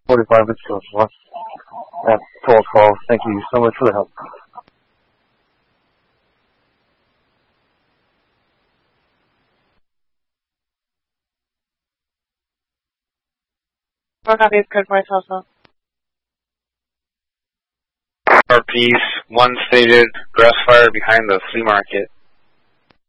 45 is Coast West at 1212. Thank you so much for the help. Four copies, code 4 Tulsa. RPs, one stated grass fire behind the flea market.